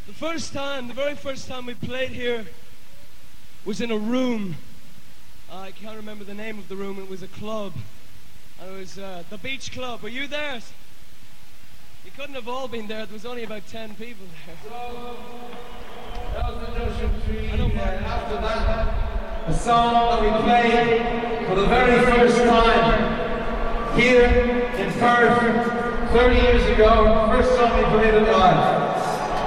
The very first time we played here was in a room. I can't remember the name of the room. It was a club. And it was the Beach Club. Were you there? You couldn't have all been there. There was only about 10 people there. So, that was introduction three. I don't mind. After that, a song that we played for the very first time here in Perth 30 years ago. First song we played it live.